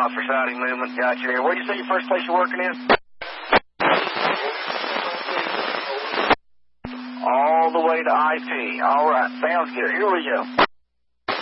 miles for siding movement. Got you here. Where do you say your first place you're working is? All the way to IP. All right, sounds good. Here we go.